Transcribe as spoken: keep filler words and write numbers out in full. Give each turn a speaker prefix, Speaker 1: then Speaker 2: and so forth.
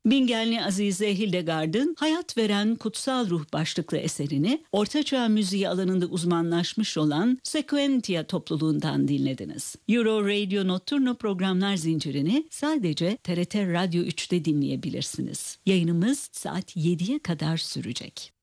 Speaker 1: Bingenli Azize Hildegard'ın Hayat Veren Kutsal Ruh başlıklı eserini Ortaçağ müziği alanında uzmanlaşmış olan Sequentia topluluğundan dinlediniz. Euro Radio Notturno programlar zincirini sadece T R T Radyo üçte dinleyebilirsiniz. Yayınımız saat yediye kadar sürecek.